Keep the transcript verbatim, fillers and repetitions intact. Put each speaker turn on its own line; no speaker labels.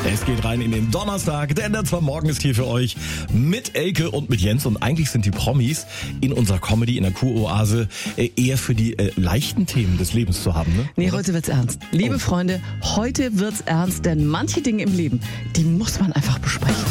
Es geht rein in den Donnerstag, denn der zwar morgen ist hier für euch mit Elke und mit Jens. Und eigentlich sind die Promis in unserer Comedy, in der Kuroase, eher für die äh, leichten Themen des Lebens zu haben. Ne?
Nee, heute wird's ernst. Liebe
Oh.
Freunde, heute wird's ernst, denn manche Dinge im Leben, die muss man einfach besprechen.